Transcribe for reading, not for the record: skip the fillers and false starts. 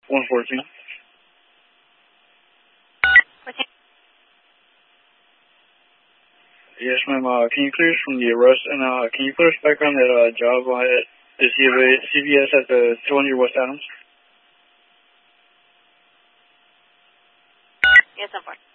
114. Yes, ma'am. Can you clear us from the arrest, and can you put us back on that job at the CVS at the 200 West Adams? Yes, I'm fine.